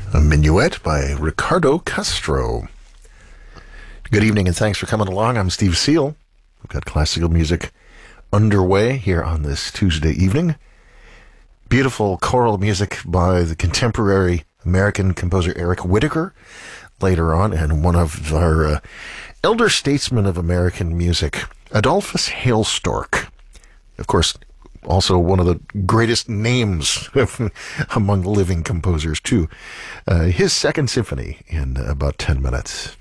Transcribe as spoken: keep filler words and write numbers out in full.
A Minuet by Ricardo Castro. Good evening and thanks for coming along. I'm Steve Seal. We've got classical music underway here on this Tuesday evening. Beautiful choral music by the contemporary American composer Eric Whitacre later on, and one of our uh, elder statesmen of American music, Adolphus Hailstork. Of course, also one of the greatest names among living composers, too. Uh, his second symphony in about ten minutes.